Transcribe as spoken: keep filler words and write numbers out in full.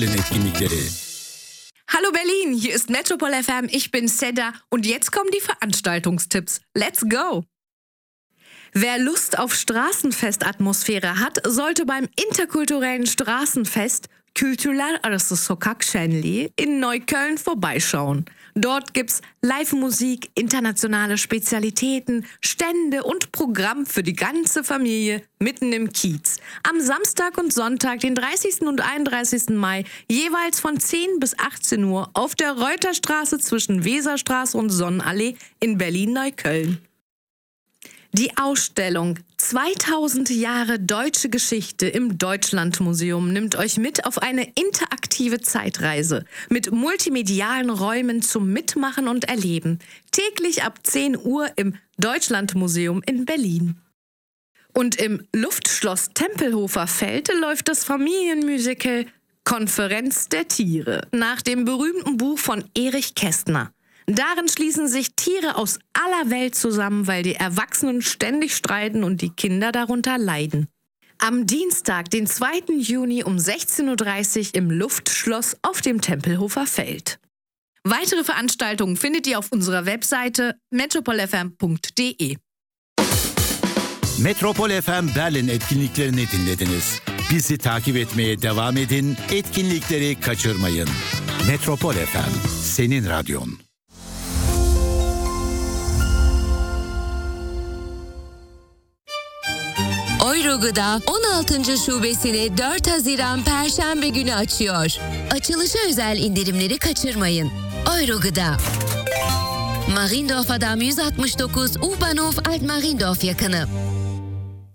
etkinlikleri. Hallo Berlin, hier ist Metropol F M, ich bin Seda und jetzt kommen die Veranstaltungstipps. Let's go! Wer Lust auf Straßenfestatmosphäre hat, sollte beim interkulturellen Straßenfest Kültürler Arası Sokak Şenliği in Neukölln vorbeischauen. Dort gibt's Live-Musik, internationale Spezialitäten, Stände und Programm für die ganze Familie mitten im Kiez. Am Samstag und Sonntag, den dreißigsten und einunddreißigsten Mai, jeweils von zehn bis achtzehn Uhr auf der Reuterstraße zwischen Weserstraße und Sonnenallee in Berlin-Neukölln. Die Ausstellung zweitausend Jahre deutsche Geschichte im Deutschlandmuseum nimmt euch mit auf eine interaktive Zeitreise mit multimedialen Räumen zum Mitmachen und Erleben. Täglich ab zehn Uhr im Deutschlandmuseum in Berlin. Und im Luftschloss Tempelhofer Feld läuft das Familienmusical Konferenz der Tiere nach dem berühmten Buch von Erich Kästner. Darin schließen sich Tiere aus aller Welt zusammen, weil die Erwachsenen ständig streiten und die Kinder darunter leiden. Am Dienstag, den zweiten Juni um sechzehn Uhr dreißig im Luftschloss auf dem Tempelhofer Feld. Weitere Veranstaltungen findet ihr auf unserer Webseite metropol f m punkt d e. Metropol F M Berlin etkinliklerini dinlediniz. Bizi takip etmeye devam edin, etkinlikleri kaçırmayın. Metropol F M, senin radyon. Oyro Gıda on altıncı şubesini dört Haziran Perşembe günü açıyor. Açılışa özel indirimleri kaçırmayın. Oyro Gıda. Mariendorf Adam yüz altmış dokuz, U-Bahnhof Alt-Mariendorf yakını.